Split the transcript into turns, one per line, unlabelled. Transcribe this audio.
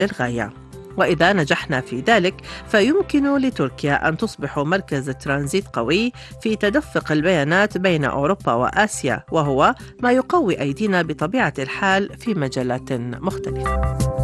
للغاية. وإذا نجحنا في ذلك فيمكن لتركيا أن تصبح مركز ترانزيت قوي في تدفق البيانات بين أوروبا وآسيا، وهو ما يقوي أيدينا بطبيعة الحال في مجالات مختلفة.